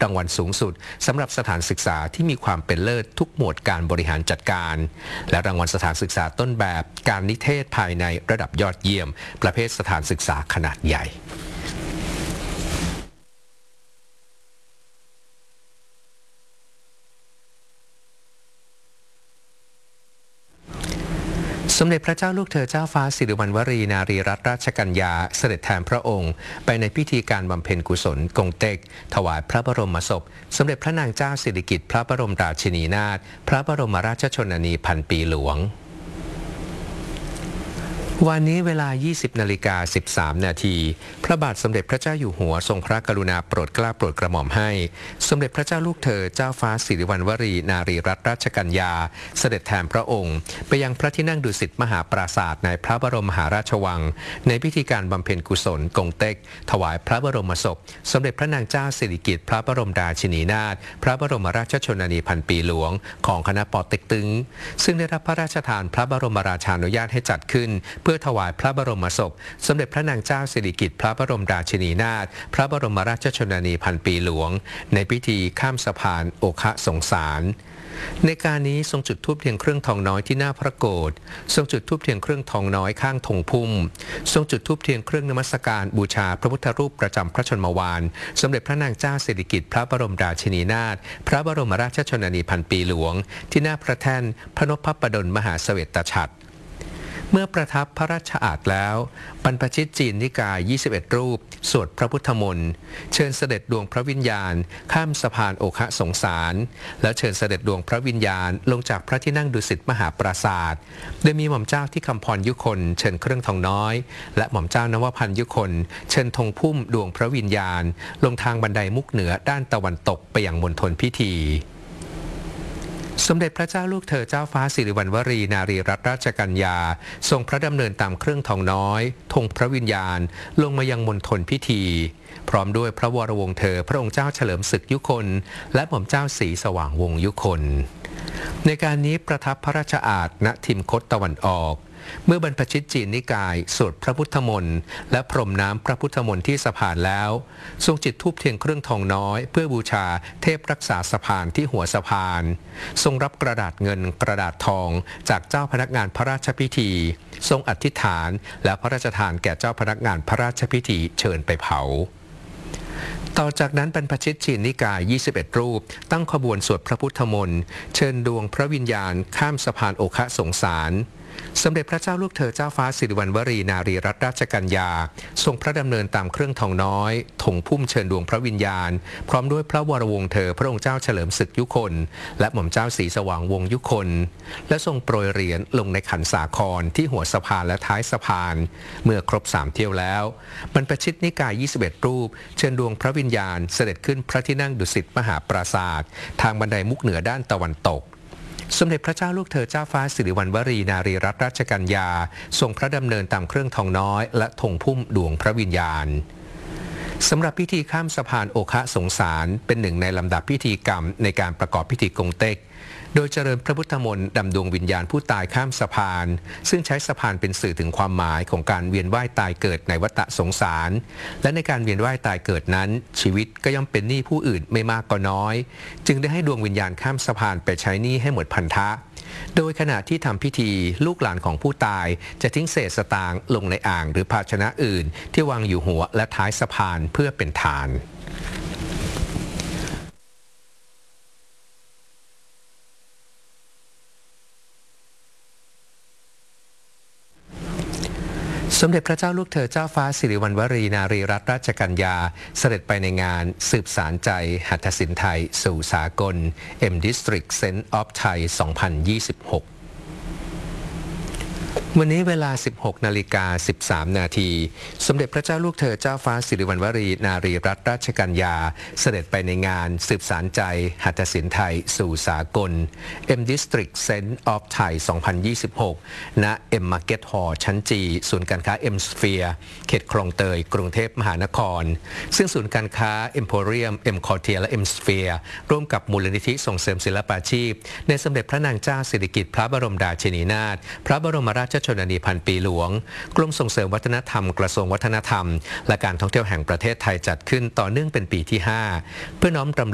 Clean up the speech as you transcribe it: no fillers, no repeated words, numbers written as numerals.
รางวัลสูงสุดสำหรับสถานศึกษาที่มีความเป็นเลิศทุกหมวดการบริหารจัดการและรางวัลสถานศึกษาต้นแบบการนิเทศภายในระดับยอดเยี่ยมประเภทสถานศึกษาขนาดใหญ่สมเด็จพระเจ้าลูกเธอเจ้าฟ้าสิริวัณวรีนารีรัตนราชกัญญาเสด็จแทนพระองค์ไปในพิธีการบำเพ็ญกุศลกงเต็กถวายพระบรมศพสมเด็จพระนางเจ้าสิริกิติ์พระบรมราชินีนาถพระบรมราชชนนีพันปีหลวงวันนี้เวลา 20:13 นาทีพระบาทสมเด็จพระเจ้าอยู่หัวทรงพระกรุณาโปรดเกล้าโปรดกระหม่อมให้สมเด็จพระเจ้าลูกเธอเจ้าฟ้าสิริวัณวรีนารีรัตนราชกัญญาเสด็จแทนพระองค์ไปยังพระที่นั่งดุสิตมหาปราสาทในพระบรมมหาราชวังในพิธีการบำเพ็ญกุศลกงเต็กถวายพระบรมศพสมเด็จพระนางเจ้าสิริกิติ์พระบรมราชินีนาถพระบรมราชชนนีพันปีหลวงของคณะป.เต็กตึงซึ่งได้รับพระราชทานพระบรมราชานุญาตให้จัดขึ้นเพื่อถวายพระบรมศพสมเด็จพระนางเจ้าสิริกิติ์พระบรมราชินีนาถพระบรมราชชนนีพันปีหลวงในพิธีข้ามสะพานโอคะสงสารในการนี้ทรงจุดธูปเทียนเครื่องทองน้อยที่หน้าพระโกฐทรงจุดธูปเทียนเครื่องทองน้อยข้างธงพุ่มทรงจุดธูปเทียนเครื่องนมัสการบูชาพระพุทธรูปประจำพระชนมวาลสมเด็จพระนางเจ้าสิริกิติ์พระบรมราชินีนาถพระบรมราชชนนีพันปีหลวงที่หน้าพระแท่นพระนพปดลมหาเสวตฉัตรเมื่อประทับพระราชอาสน์แล้วบรรพชิตจีนนิกาย21รูปสวดพระพุทธมนต์เชิญเสด็จดวงพระวิญญาณข้ามสะพานโอคะสงสารแล้วเชิญเสด็จดวงพระวิญญาณลงจากพระที่นั่งดุสิตมหาปราสาทโดยมีหม่อมเจ้าที่คำพรยุคนเชิญเครื่องทองน้อยและหม่อมเจ้านวพันธ์ยุคนเชิญธงพุ่มดวงพระวิญญาณลงทางบันไดมุกเหนือด้านตะวันตกไปยังมณฑลพิธีสมเด็จพระเจ้าลูกเธอเจ้าฟ้าสิริวัณวรีนารีรัตนราชกัญญาทรงพระดำเนินตามเครื่องทองน้อยธงพระวิญญาณลงมายังมณฑลพิธีพร้อมด้วยพระวรวงศ์เธอพระองค์เจ้าเฉลิมศึกยุคนและหม่อมเจ้าศรีสว่างวงศ์ยุคนในการนี้ประทับพระราชอาสน์ณทิมคตตะวันออกเมื่อบรรพชิตจีนนิกายสวดพระพุทธมนต์และพรมน้ำพระพุทธมนต์ที่สะพานแล้วทรงจุดธูปเทียนเครื่องทองน้อยเพื่อบูชาเทพรักษาสะพานที่หัวสะพานทรงรับกระดาษเงินกระดาษทองจากเจ้าพนักงานพระราชพิธีทรงอธิษฐานและพระราชทานแก่เจ้าพนักงานพระราชพิธีเชิญไปเผาต่อจากนั้นบรรพชิตจีนนิกาย21รูปตั้งขบวนสวดพระพุทธมนต์เชิญดวงพระวิญญาณข้ามสะพานโอคะสงสารสมเด็จพระเจ้าลูกเธอเจ้าฟ้าสิริวัณวรีนารีรัตนราชกัญญาทรงพระดำเนินตามเครื่องทองน้อยธงพุ่มเชิญดวงพระวิญญาณพร้อมด้วยพระวรวงศ์เธอพระองค์เจ้าเฉลิมศึกยุคนและหม่อมเจ้าศรีสว่างวงศ์ยุคนและทรงโปรยเหรียญลงในขันสาครที่หัวสะพานและท้ายสะพานเมื่อครบ3เที่ยวแล้วบรรพชิตนิกาย21รูปเชิญดวงพระวิญญาณเสด็จขึ้นพระที่นั่งดุสิตมหาปราสาททางบันไดมุกเหนือด้านตะวันตกสมเด็จพระเจ้าลูกเธอเจ้าฟ้าสิริวัณวรีนารีรัตนราชกัญญาทรงพระดำเนินตามเครื่องทองน้อยและธงพุ่มดวงพระวิญญาณสำหรับพิธีข้ามสะพานโอคะสงสารเป็นหนึ่งในลำดับพิธีกรรมในการประกอบพิธีกงเต็กโดยเจริญพระพุทธมนต์ดำดวงวิญญาณผู้ตายข้ามสะพานซึ่งใช้สะพานเป็นสื่อถึงความหมายของการเวียนว่ายตายเกิดในวัฏสงสารและในการเวียนว่ายตายเกิดนั้นชีวิตก็ย่อมเป็นหนี้ผู้อื่นไม่มากก็น้อยจึงได้ให้ดวงวิญญาณข้ามสะพานไปใช้หนี้ให้หมดพันธะโดยขณะที่ทำพิธีลูกหลานของผู้ตายจะทิ้งเศษสตางค์ลงในอ่างหรือภาชนะอื่นที่วางอยู่หัวและท้ายสะพานเพื่อเป็นทานสมเด็จพระเจ้าลูกเธอเจ้าฟ้าสิริวัณวรีนารีรัตนราชกัญญาเสด็จไปในงานสืบสานใจหัตถศิลป์ไทยสู่สากล M District Sense of Thai 2026วันนี้เวลา 16:13 นาทีสมเด็จพระเจ้าลูกเธอเจ้าฟ้าสิริวัณวรีนารีรัตนราชกัญญาเสด็จไปในงานสืบสานใจหัตถศิลป์ไทยสู่สากล M District Sense of Thai 2026 ณ M Market Hall ชั้นจีศูนย์การค้า M Sphere เขตคลองเตยกรุงเทพมหานครซึ่งศูนย์การค้า Emporium M Quartier และ M Sphere ร่วมกับมูลนิธิส่งเสริมศิลปาชีพในสมเด็จพระนางเจ้าสิริกิติ์พระบรมราชินีนาถพระบรมราชชนนีพันปีหลวงกรมส่งเสริมวัฒนธรรมกระทรวงวัฒนธรรมและการท่องเที่ยวแห่งประเทศไทยจัดขึ้นต่อเนื่องเป็นปีที่ 5 เพื่อน้อมรำลึก